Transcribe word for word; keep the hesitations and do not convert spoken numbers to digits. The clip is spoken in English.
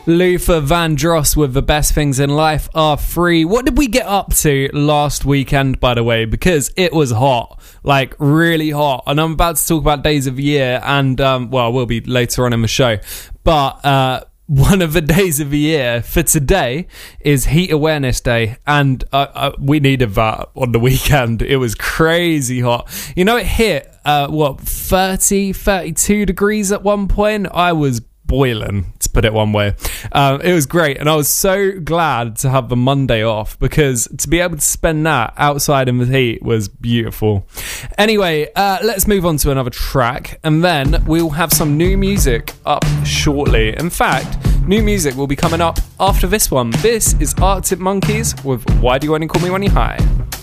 Luther Vandross with The Best Things in Life Are Free. What did we get up to last weekend, by the way? Because it was hot, like really hot. And I'm about to talk about days of the year, and, um, well, we'll be later on in the show. But uh, one of the days of the year for today is Heat Awareness Day. And uh, uh, we needed that on the weekend. It was crazy hot. You know, it hit, uh, what, thirty, thirty-two degrees at one point? I was boiling, to put it one way. Um, it was great, and I was so glad to have the Monday off, because to be able to spend that outside in the heat was beautiful. Anyway, uh, let's move on to another track, and then we'll have some new music up shortly. In fact, new music will be coming up after this one. This is Arctic Monkeys with Why Do You Only Call Me When You're High?